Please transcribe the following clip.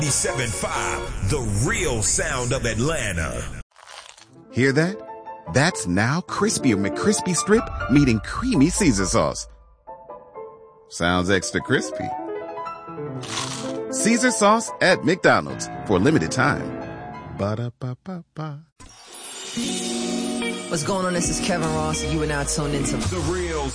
97.5, the real sound of Atlanta. Hear that? That's now Crispy McCrispy Strip meeting Creamy Caesar Sauce. Sounds extra crispy. Caesar Sauce at McDonald's for a limited time. Ba-da-ba-ba-ba. What's going on? This is Kevin Ross. You are now tuned into The real